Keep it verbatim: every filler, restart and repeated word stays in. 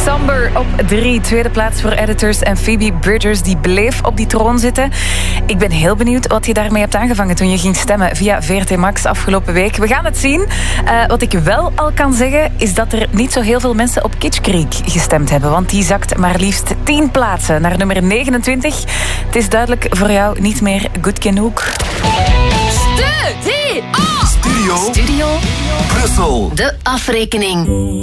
Somber op drie. Tweede plaats voor Editors en Phoebe Bridgers, die bleef op die troon zitten. Ik ben heel benieuwd wat je daarmee hebt aangevangen toen je ging stemmen via V R T Max afgelopen week. We gaan het zien. Uh, wat ik wel al kan zeggen, is dat er niet zo heel veel mensen op Kitsch Creek gestemd hebben, want die zakt maar liefst tien plaatsen naar nummer negenentwintig. Het is duidelijk voor jou niet meer goed genoeg. Studio. Studio. Studio. Brussel. De afrekening.